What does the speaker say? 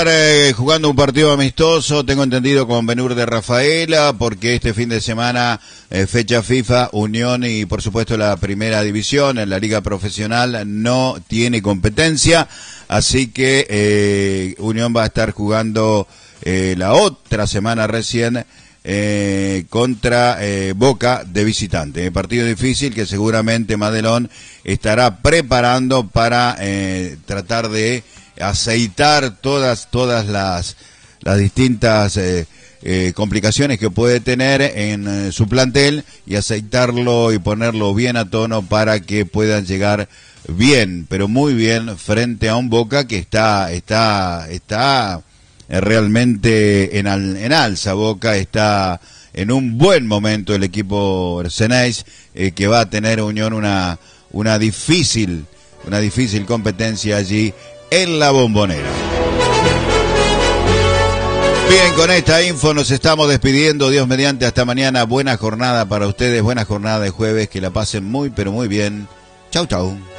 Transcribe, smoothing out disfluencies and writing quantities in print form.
Jugando un partido amistoso, tengo entendido, con Benur de Rafaela, porque este fin de semana, fecha FIFA, Unión y por supuesto la primera división en la liga profesional no tiene competencia, así que Unión va a estar jugando la otra semana recién contra Boca de visitante. Partido difícil que seguramente Madelón estará preparando para tratar de aceitar todas las distintas complicaciones que puede tener en su plantel y aceitarlo y ponerlo bien a tono para que puedan llegar bien, pero muy bien, frente a un Boca que está realmente en alza. Boca está en un buen momento, el equipo Ceneice, que va a tener Unión una difícil competencia allí en la Bombonera. Bien, con esta info nos estamos despidiendo. Dios mediante, hasta mañana. Buena jornada para ustedes, buena jornada de jueves, que la pasen muy pero muy bien. Chau, chau.